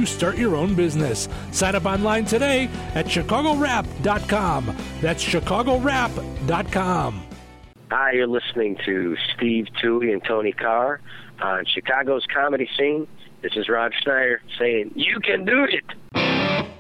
you start your own business. Sign up online today at ChicagoWrap.com. That's ChicagoWrap.com. Hi, you're listening to Steve Toohey and Tony Carr on Chicago's comedy scene. This is Rod Schneider saying, you can do it.